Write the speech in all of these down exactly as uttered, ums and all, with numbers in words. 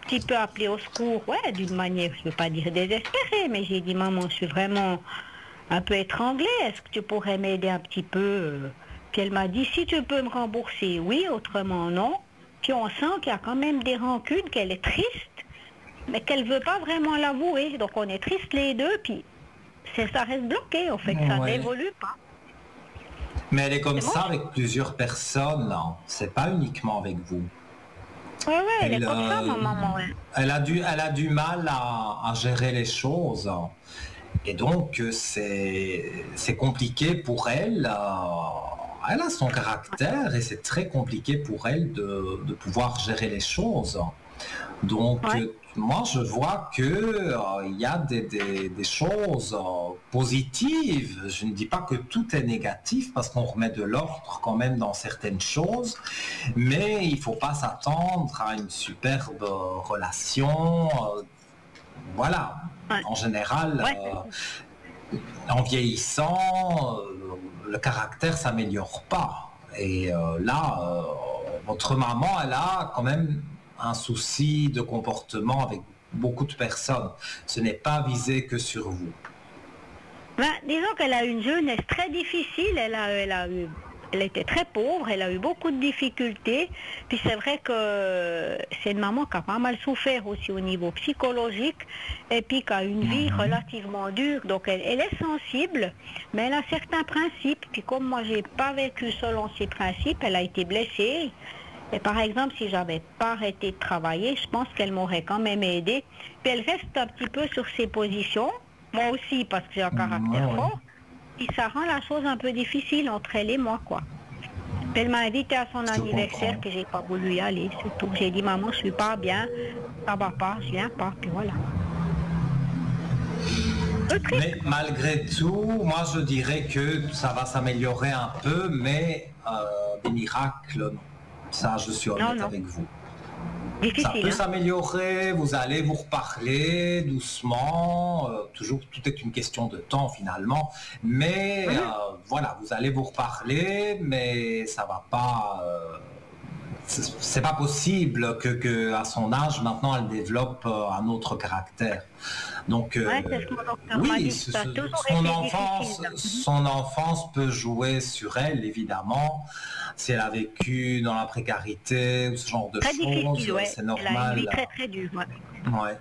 petit peu appelé au secours, ouais, d'une manière, je ne veux pas dire désespérée, mais j'ai dit, maman, je suis vraiment un peu étranglée, est-ce que tu pourrais m'aider un petit peu euh Puis elle m'a dit, si tu peux me rembourser, oui, autrement non. Puis on sent qu'il y a quand même des rancunes, qu'elle est triste, mais qu'elle ne veut pas vraiment l'avouer. Donc on est tristes les deux, puis c'est, ça reste bloqué, en fait, ça Ouais. n'évolue pas. Mais elle est comme C'est ça moche. avec plusieurs personnes, hein. C'est pas uniquement avec vous. Ouais, ouais, elle Elle, est comme ça, euh, ma maman, ouais. elle a du, elle a du mal à, à gérer les choses. Et donc, euh, c'est, c'est compliqué pour elle. euh, Elle a son caractère et c'est très compliqué pour elle de, de pouvoir gérer les choses. Donc, Ouais. euh, moi, je vois que euh, il y a des, des- des choses euh, positives. Je ne dis pas que tout est négatif parce qu'on remet de l'ordre quand même dans certaines choses, mais il faut pas s'attendre à une superbe euh, relation. euh, voilà. Ouais. En général, Ouais, euh, en vieillissant, euh, le caractère s'améliore pas. Et euh, là, euh, votre maman, elle a quand même un souci de comportement avec beaucoup de personnes. Ce n'est pas visé que sur vous. ben, disons qu'elle a eu une jeunesse très difficile, elle a, elle a eu, elle était très pauvre, elle a eu beaucoup de difficultés. Puis c'est vrai que c'est une maman qui a pas mal souffert aussi au niveau psychologique et puis qui a une vie relativement dure. Donc elle, elle est sensible, mais elle a certains principes. Puis comme moi j'ai pas vécu selon ses principes, elle a été blessée. Et par exemple, si j'avais pas arrêté de travailler, je pense qu'elle m'aurait quand même aidée. Puis elle reste un petit peu sur ses positions. Moi aussi, parce que j'ai un Ouais, caractère ouais. fort. Et ça rend la chose un peu difficile entre elle et moi, quoi. Puis elle m'a invité à son Je anniversaire, comprends. puis j'ai pas voulu y aller, c'est tout. J'ai dit, maman, je suis pas bien, ça va pas, je viens pas, puis voilà. Le triste, Mais malgré tout, moi je dirais que ça va s'améliorer un peu, mais euh, des miracles, non. Ça, je suis non, honnête non, avec vous. Ça difficile, peut hein. s'améliorer, vous allez vous reparler doucement, euh, toujours tout est une question de temps finalement, mais euh, Mhm. voilà, vous allez vous reparler, mais ça va pas, euh, c'est c'est pas possible que, que à son âge maintenant elle développe euh, un autre caractère. Donc Ouais, euh, c'est ce que mon docteur m'a oui, dit, ce- ça a ce- toujours son été difficile, enfance, là. Mhm. son enfance peut jouer sur elle évidemment. Si elle a vécu dans la précarité ou ce genre de Très difficile, choses, ouais. c'est Elle a une vie normal. très très dure, ouais. Ouais.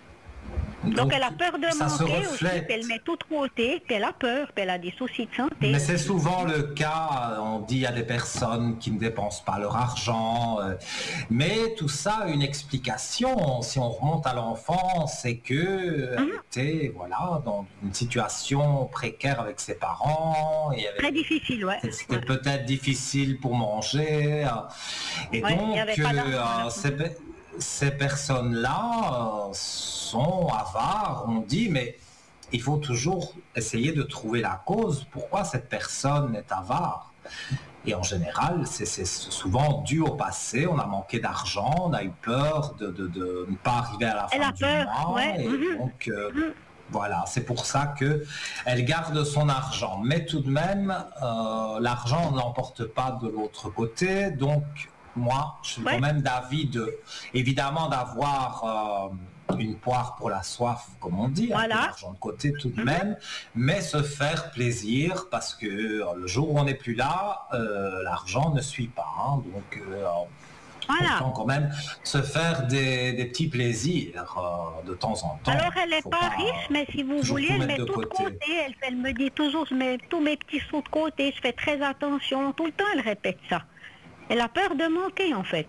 Donc elle Donc a peur de ça se manquer aussi, puis elle reflète. met tout de côté, puis elle a peur, puis elle a des soucis de Mais santé c'est aussi. souvent le cas, on dit à des personnes qui ne dépensent pas leur argent, euh, mais tout ça a une explication. Si on remonte à l'enfance, c'est que elle Mhm. était voilà dans une situation précaire avec ses parents et Très avait- difficile, ouais. c'était Ouais, peut-être difficile pour manger, euh, et ouais, il n'y avait donc pas euh, d'argent là. ces, pe- ces personnes-là euh, sont avares. On dit mais il faut toujours essayer de trouver la cause, pourquoi cette personne est avare. Et en général, c'est c'est souvent dû au passé, on a manqué d'argent, on a eu peur de, de- de ne pas arriver à la Elle fin a du peur, mois, ouais. et Mhm. donc euh, Mhm. voilà, c'est pour ça que elle garde son argent. Mais tout de même, euh, l'argent n'emporte pas de l'autre côté, donc moi, je suis quand Ouais. même d'avis de, évidemment, d'avoir euh, une poire pour la soif, comme on dit, un peu Voilà. d'argent de côté tout de Mhm. même, mais se faire plaisir parce que euh, le jour où on n'est plus là, euh, l'argent ne suit pas. Hein, donc, euh, Voilà. autant quand même se faire des, des petits plaisirs euh, de temps en Alors temps. elle Il n'est faut pas pas riche, mais si vous toujours voulez, tout elle mettre met de tout de côté. côté. Elle, elle me dit toujours, je mets tous mes petits sous de côté, je fais très attention. Tout le temps, elle répète ça. Elle a peur de manquer, en fait.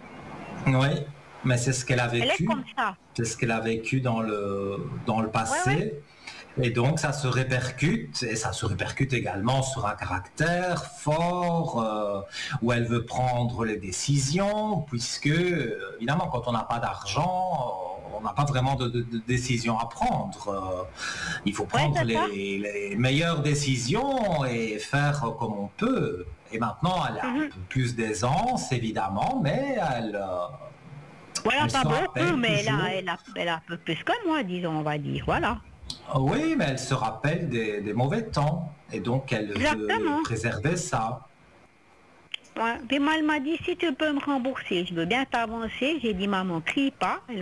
Oui, mais c'est ce qu'elle a Elle est vécu. comme ça. C'est ce qu'elle a vécu dans le, dans le Ouais, ouais. passé. Et donc ça se répercute, et ça se répercute également sur un caractère fort, euh, où elle veut prendre les décisions, puisque euh, évidemment quand on n'a pas d'argent, on n'a pas vraiment de, de, de décision à prendre. Euh, il faut Ouais, prendre c'est ça. les, les meilleures décisions et faire comme on peut. Et maintenant elle a un Mhm. peu plus d'aisance évidemment, mais elle, euh, Voilà, elle pas se beaucoup, rappelle mais elle a, toujours. elle a, elle a un peu plus que moi, disons, on va dire. Voilà. Oui, mais elle se rappelle des, des mauvais temps et donc elle veut Exactement. préserver ça. Ouais. Puis moi, elle m'a dit, si tu peux me rembourser, je veux bien t'avancer. J'ai dit, maman, crie pas. Elle